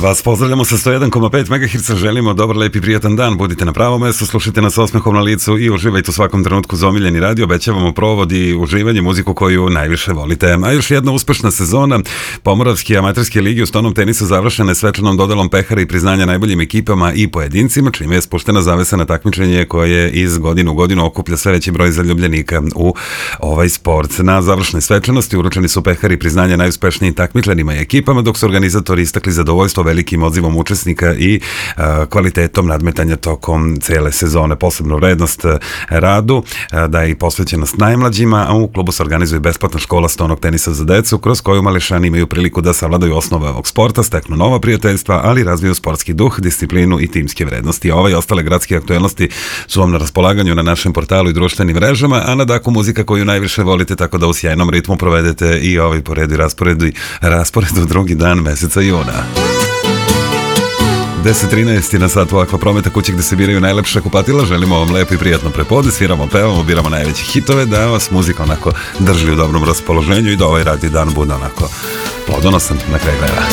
Vas pozdravljamo sa 101,5 MHz, želimo dobar, lep i prijatan dan, budite na pravom mestu, slušajte nas osmehom na licu i uživajte u svakom trenutku za omiljeni radio, obećavamo provod i uživanje, muziku koju najviše volite. A još jedna uspešna sezona Pomoravske amaterske ligi u stonom tenisu završena je svečanom dodelom pehara i priznanja najboljim ekipama i pojedincima, čime je spuštena zavesa na takmičenje koje iz godine u godinu okuplja sve veći broj zaljubljenika u ovaj sport. Na završnoj svečanosti uručeni su pehari i priznanja najuspešnijim takmičarima i ekipama, dok su organizatori istakli zadovoljstvo velikim odzivom učesnika i kvalitetom nadmetanja tokom cele sezone. Posebnu vrednost radu daje i posvećenost najmlađima, a u klubu se organizuje besplatna škola stonog tenisa za decu, kroz koju mališani imaju priliku da savladaju osnove ovog sporta, steknu nova prijateljstva, ali razviju sportski duh, disciplinu i timske vrednosti. Ove i ostale gradske aktuelnosti su vam na raspolaganju na našem portalu i društvenim mrežama, a na Daku muzika koju najviše volite, tako da u sjajnom ritmu provedete i ovaj poredu i rasporedu drugi dan meseca juna. 10:13 na satu Akva Prometa, kuće gde se biraju najlepša kupatila. Želimo vam lepo i prijatno prepodne, sviramo, pevamo, biramo najveće hitove, da vas muzika onako drži u dobrom raspoloženju i da ovaj radni dan bude onako plodonosan na kraju krajeva.